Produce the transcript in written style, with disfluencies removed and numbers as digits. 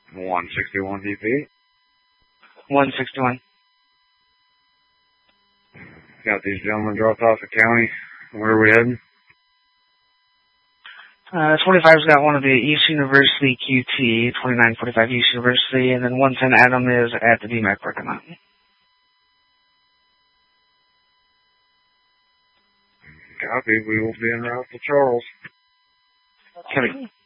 161 DP. 161. Got these gentlemen dropped off the county. Where are we heading? 25's got one of the East University QT, 2945 East University, and then 110 Adam is at the DMAC parking lot. Copy. We will be en route to Charles. Copy.